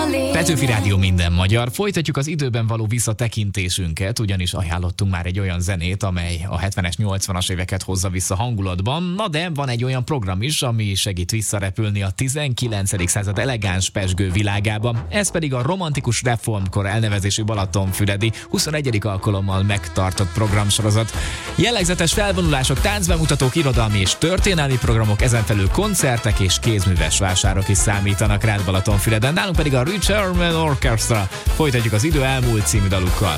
Petőfi Rádió minden magyar. Folytatjuk az időben való visszatekintésünket, ugyanis ajánlottunk már egy olyan zenét, amely a 70-es, 80-as éveket hozza vissza hangulatban. Na de van egy olyan program is, ami segít visszarepülni a 19. század elegáns pezsgő világába. Ez pedig a Romantikus Reformkor elnevezésű Balatonfüredi 21. alkalommal megtartott programsorozat. Jellegzetes felvonulások, táncbemutatók, irodalmi és történelmi programok, ezen felül koncertek és kézműves vásárok is számítanak rád Balatonfüreden. Nálunk pedig a Richard Orchestra. Folytatjuk az Idő elmúlt című dalukkal.